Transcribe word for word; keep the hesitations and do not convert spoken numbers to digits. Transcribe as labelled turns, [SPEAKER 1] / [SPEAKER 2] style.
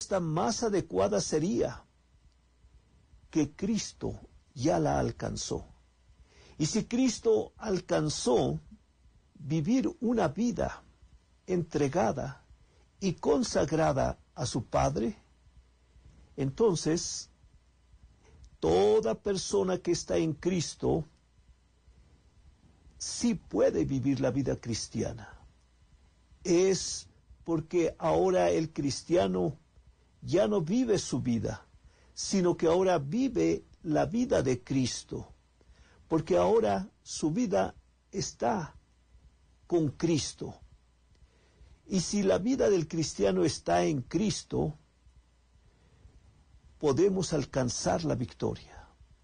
[SPEAKER 1] respuesta más adecuada sería que Cristo ya la alcanzó. Y si Cristo alcanzó vivir una vida entregada y consagrada a su Padre, entonces toda persona que está en Cristo sí puede vivir la vida cristiana. Es porque ahora el cristiano ya no vive su vida, sino que ahora vive la vida de Cristo, porque ahora su vida está con Cristo. Y si la vida del cristiano está en Cristo, podemos alcanzar la victoria.